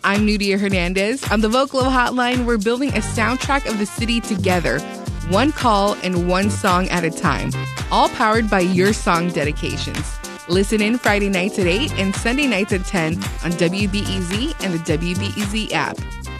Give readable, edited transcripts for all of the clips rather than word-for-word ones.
I'm Nudia Hernandez. On the Vocalo Hotline, we're building a soundtrack of the city together, one call and one song at a time, all powered by your song dedications. Listen in Friday nights at 8 and Sunday nights at 10 on WBEZ and the WBEZ app.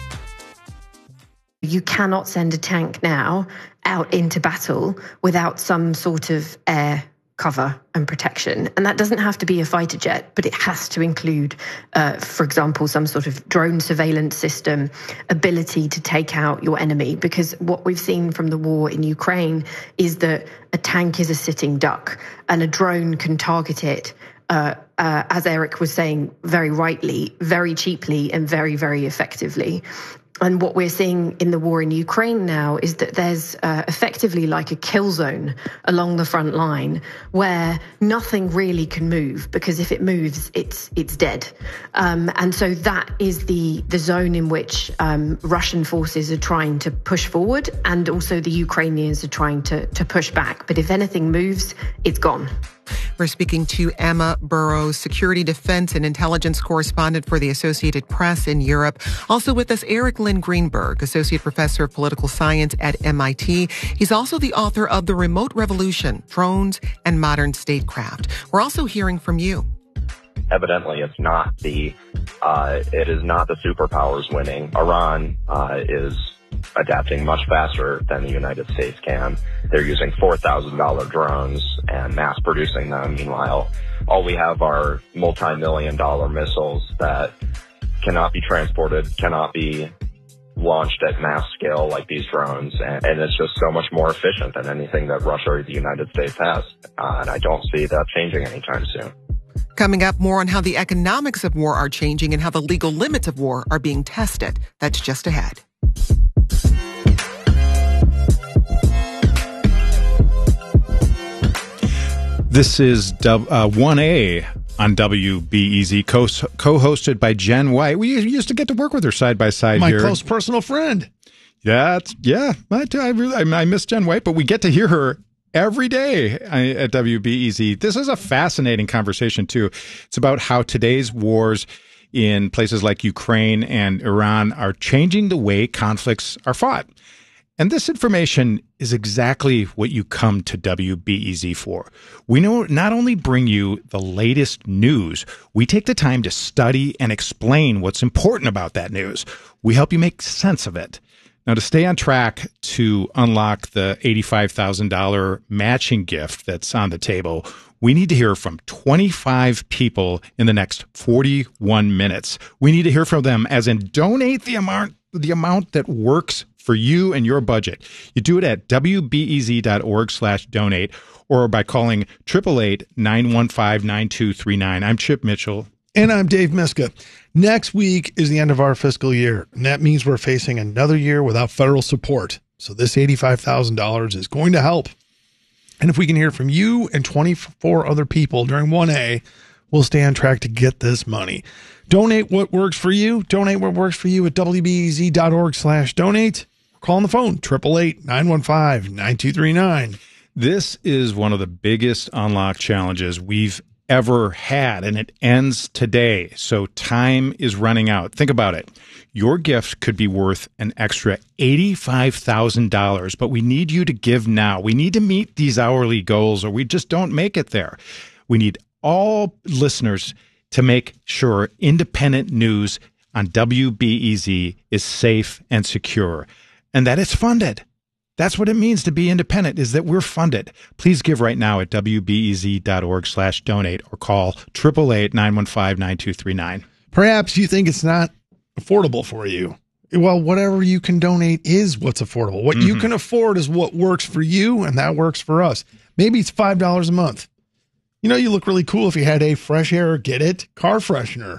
You cannot send a tank now out into battle without some sort of air cover and protection. And that doesn't have to be a fighter jet, but it has to include, for example, some sort of drone surveillance system, ability to take out your enemy. Because what we've seen from the war in Ukraine is that a tank is a sitting duck and a drone can target it, as Eric was saying very rightly, very cheaply and very, very effectively. And what we're seeing in the war in Ukraine now is that there's effectively like a kill zone along the front line where nothing really can move, because if it moves, it's dead. And so that is the zone in which Russian forces are trying to push forward, and also the Ukrainians are trying to push back. But if anything moves, it's gone. We're speaking to Emma Burrows, security, defense, and intelligence correspondent for the Associated Press in Europe. Also with us, Eric Lynn Greenberg, associate professor of political science at MIT. He's also the author of The Remote Revolution, Drones and Modern Statecraft. We're also hearing from you. Evidently, it is not the superpowers winning. Iran is adapting much faster than the United States can. They're using $4,000 drones and mass producing them. Meanwhile, all we have are multi-million-dollar missiles that cannot be transported, cannot be launched at mass scale like these drones. And it's just so much more efficient than anything that Russia or the United States has. And I don't see that changing anytime soon. Coming up, more on how the economics of war are changing and how the legal limits of war are being tested. That's just ahead. This is 1A on WBEZ, co-hosted by Jen White. We used to get to work with her side by side here. My close personal friend. I miss Jen White, but we get to hear her every day at WBEZ. This is a fascinating conversation, too. It's about how today's wars in places like Ukraine and Iran are changing the way conflicts are fought. And this information is exactly what you come to WBEZ for. We not only bring you the latest news, we take the time to study and explain what's important about that news. We help you make sense of it. Now, to stay on track to unlock the $85,000 matching gift that's on the table, we need to hear from 25 people in the next 41 minutes. We need to hear from them, as in donate the amount that works for you and your budget. You do it at wbez.org/donate or by calling 888-915-9239. I'm Chip Mitchell. And I'm Dave Miska. Next week is the end of our fiscal year, and that means we're facing another year without federal support. So this $85,000 is going to help. And if we can hear from you and 24 other people during 1A, we'll stay on track to get this money. Donate what works for you. Donate what works for you at wbez.org/donate. Call on the phone, 888-915-9239. This is one of the biggest unlock challenges we've ever had, and it ends today. So time is running out. Think about it. Your gift could be worth an extra $85,000, but we need you to give now. We need to meet these hourly goals, or we just don't make it there. We need all listeners to make sure independent news on WBEZ is safe and secure, and that it's funded. That's what it means to be independent, is that we're funded. Please give right now at wbez.org/donate or call 888-915-9239. Perhaps you think it's not affordable for you. Well, whatever you can donate is what's affordable. What you can afford is what works for you, and that works for us. Maybe it's $5 a month. You know, you look really cool if you had a Fresh Air, get it? Car freshener.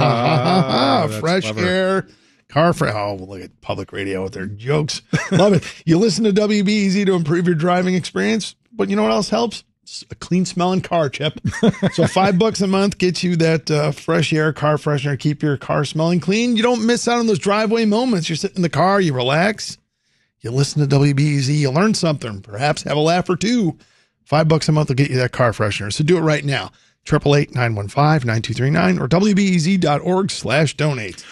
Fresh clever. Air. Oh, look at public radio with their jokes. Love it. You listen to WBEZ to improve your driving experience, but you know what else helps? It's a clean smelling car, Chip. So $5 a month gets you that Fresh Air car freshener. Keep your car smelling clean. You don't miss out on those driveway moments. You're sitting in the car, you relax, you listen to WBEZ, you learn something, perhaps have a laugh or two. $5 a month will get you that car freshener. So do it right now. 888-915-9239 or wbez.org/donate.